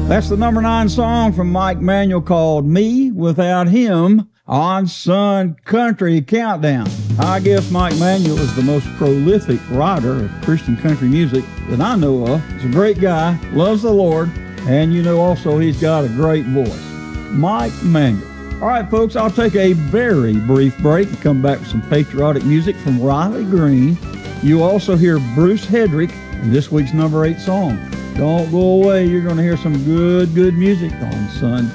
That's the number 9 song from Mike Manuel called Me Without Him on Sun Country Countdown. I guess Mike Manuel is the most prolific writer of Christian country music that I know of. He's a great guy, loves the Lord, and you know also he's got a great voice. Mike Manuel. All right, folks, I'll take a very brief break and come back with some patriotic music from Riley Green. You also hear Bruce Hedrick in this week's number 8 song. Don't go away. You're going to hear some good music on Sun